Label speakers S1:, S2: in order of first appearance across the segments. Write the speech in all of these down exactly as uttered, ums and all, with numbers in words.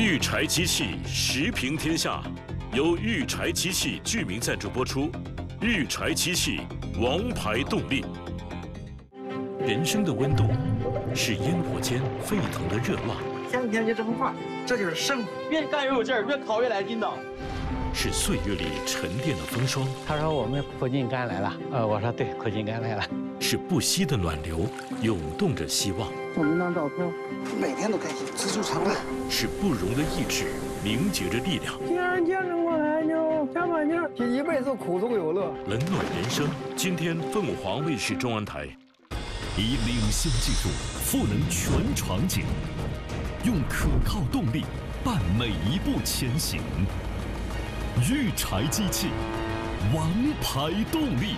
S1: 育柴机器时平天下，由育柴机器居民赞助播出。育柴机器，王牌动力。人生的温度是烟火间沸腾的热浪，
S2: 天天就这么干，这就是生活。
S3: 越干越有劲儿，越烤越来劲道。
S1: 是岁月里沉淀的风霜。
S4: 他说我们苦尽甘来了，呃，我说对，苦尽甘来了。
S1: 是不息的暖流，涌动着希望。
S2: 我们那照片，每天都开心，知足常乐。
S1: 是不容的意志，凝结着力量。
S5: 既然坚持过来，就加把劲儿，这一辈子苦中有乐，
S1: 冷暖人生。今天凤凰卫视中文台，
S6: 以领先技术赋能全场景，用可靠动力伴每一步前行。育柴机器，王牌动力。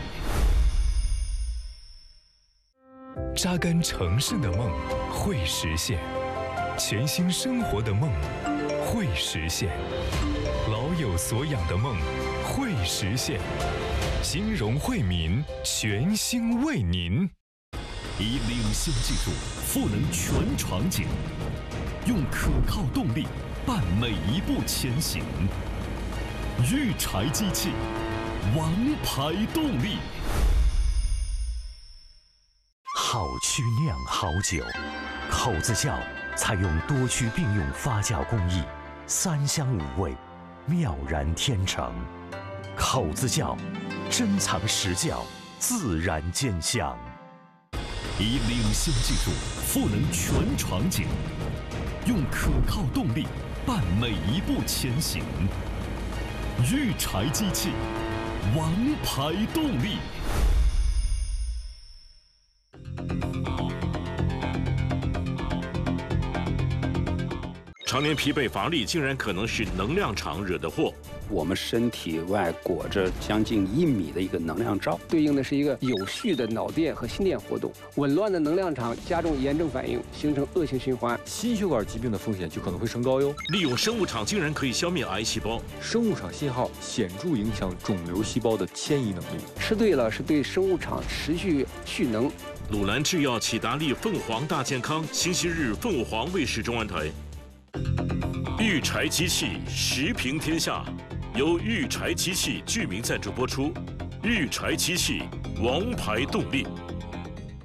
S6: 扎根城市的梦会实现，全新生活的梦会实现，老有所养的梦会实现。金融惠民全心为您，以领先技术赋能全场景，用可靠动力伴每一步前行。育柴机器，王牌动力。
S7: 好曲酿好酒，口子窖采用多区并用发酵工艺，三香五味，妙然天成。口子窖，珍藏实窖，自然兼香。
S6: 以领先技术赋能全场景，用可靠动力伴每一步前行。育柴机器，王牌动力。
S1: 常年疲惫乏力，竟然可能是能量场惹的祸。
S8: 我们身体外裹着将近一米的一个能量罩，
S9: 对应的是一个有序的脑电和心电活动。紊乱的能量场加重炎症反应，形成恶性循环，
S10: 心血管疾病的风险就可能会升高哟。
S1: 利用生物场竟然可以消灭癌细胞，
S10: 生物场信号显著影响肿瘤细胞的迁移能力。
S9: 吃对了是对生物场持续蓄能。
S1: 鲁兰制药启达利凤凰大健康，星期日凤凰卫视中文台。育柴机器时平天下，由育柴机器居民赞助播出。育柴机器，王牌动力。